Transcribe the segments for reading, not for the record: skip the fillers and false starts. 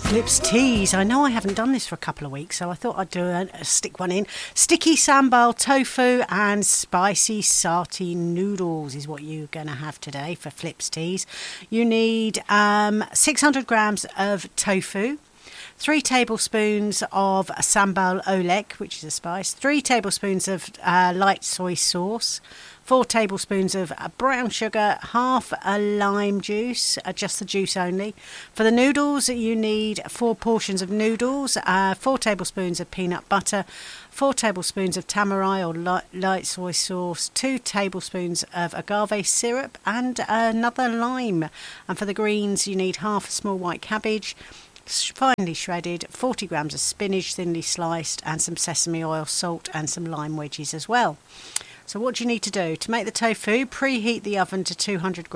Flips teas. I know I haven't done this for a couple of weeks, so I thought I'd stick one in. Sticky sambal tofu and spicy satay noodles is what you're going to have today for Flips teas. You need 600 grams of tofu, 3 tablespoons of sambal oelek, which is a spice, 3 tablespoons of light soy sauce, 4 tablespoons of brown sugar, half a lime juice, just the juice only. For the noodles, you need 4 portions of noodles, 4 tablespoons of peanut butter, 4 tablespoons of tamarai or light soy sauce, 2 tablespoons of agave syrup, and another lime. And for the greens, you need half a small white cabbage, finely shredded, 40 grams of spinach thinly sliced, and some sesame oil, salt, and some lime wedges as well. So what do you need to do? To make the tofu, preheat the oven to 200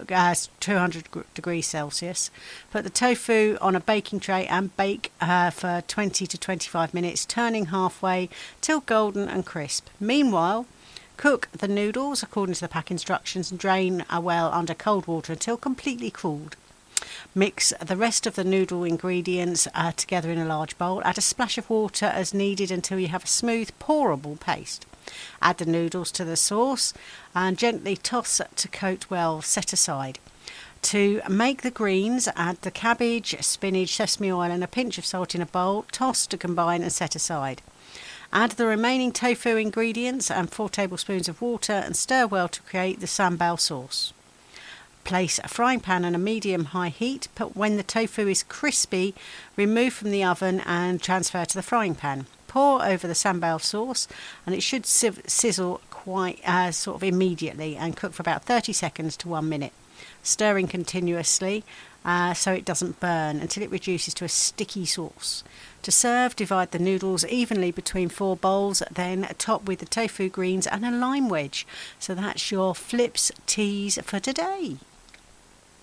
degrees Celsius. Put the tofu on a baking tray and bake for 20 to 25 minutes, turning halfway till golden and crisp. Meanwhile, cook the noodles according to the pack instructions and drain well under cold water until completely cooled. Mix the rest of the noodle ingredients together in a large bowl. Add a splash of water as needed until you have a smooth, pourable paste. Add the noodles to the sauce and gently toss to coat well. Set aside. To make the greens, add the cabbage, spinach, sesame oil and a pinch of salt in a bowl. Toss to combine and set aside. Add the remaining tofu ingredients and 4 tablespoons of water and stir well to create the sambal sauce. Place a frying pan on a medium-high heat, but when the tofu is crispy, remove from the oven and transfer to the frying pan. Pour over the sambal sauce and it should sizzle quite sort of immediately and cook for about 30 seconds to 1 minute, stirring continuously so it doesn't burn until it reduces to a sticky sauce. To serve, divide the noodles evenly between 4 bowls, then top with the tofu greens and a lime wedge. So that's your Flips teas for today.